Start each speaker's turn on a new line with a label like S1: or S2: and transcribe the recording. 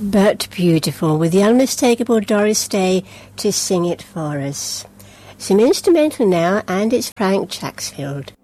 S1: but beautiful, with the unmistakable Doris Day to sing it for us. Some instrumental now, and it's Frank Chacksfield.